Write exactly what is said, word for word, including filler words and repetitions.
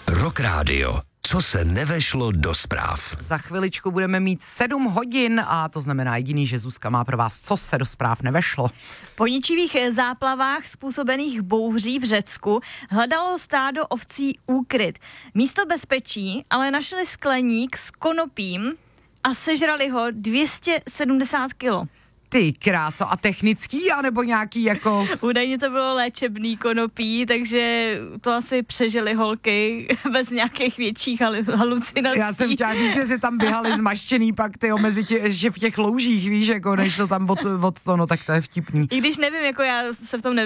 Rock Radio. Co se nevešlo do zpráv. Za chviličku budeme mít sedm hodin a to znamená jediný, že Zuzka má pro vás, co se do zpráv nevešlo. Po ničivých záplavách způsobených bouří v Řecku hledalo stádo ovcí úkryt. Místo bezpečí ale našli skleník s konopím a sežrali ho dvě stě sedmdesát kilo. Ty kráso, a technický, anebo nějaký jako... Údajně to bylo léčebný konopí, takže to asi přežili holky bez nějakých větších halucinací. Já jsem chtěla říct, že si tam běhali zmaštěný pak tyjo, mezi tě, že v těch loužích, víš, jako než to tam od, od to, no tak to je vtipný. I když nevím, jako já se v tom